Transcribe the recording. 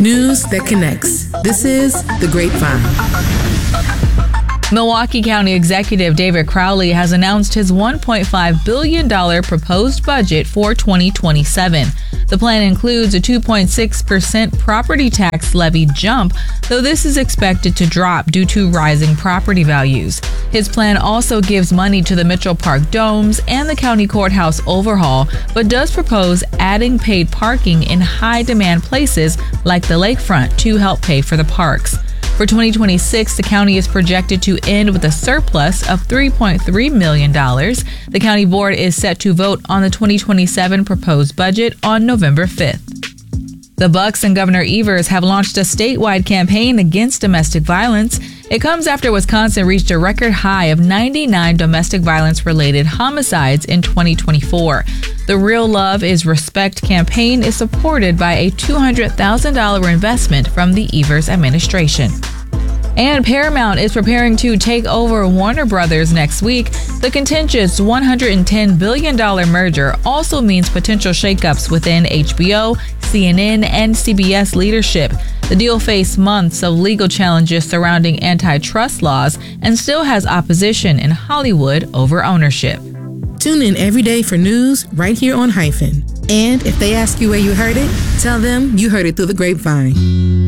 News that connects. This is The Grapevine. Milwaukee County Executive David Crowley has announced his $1.5 billion proposed budget for 2027. The plan includes a 2.6% property tax levy jump, though this is expected to drop due to rising property values. His plan also gives money to the Mitchell Park domes and the county courthouse overhaul, but does propose adding paid parking in high-demand places like the lakefront to help pay for the parks. For 2026, the county is projected to end with a surplus of $3.3 million. The county board is set to vote on the 2027 proposed budget on November 5th. The Bucks and Governor Evers have launched a statewide campaign against domestic violence. It comes after Wisconsin reached a record high of 99 domestic violence-related homicides in 2024. The Real Love is Respect campaign is supported by a $200,000 investment from the Evers administration. And Paramount is preparing to take over Warner Brothers next week. The contentious $110 billion merger also means potential shakeups within HBO, CNN, and CBS leadership. The deal faced months of legal challenges surrounding antitrust laws and still has opposition in Hollywood over ownership. Tune in every day for news right here on Hyphen. And if they ask you where you heard it, tell them you heard it through the grapevine.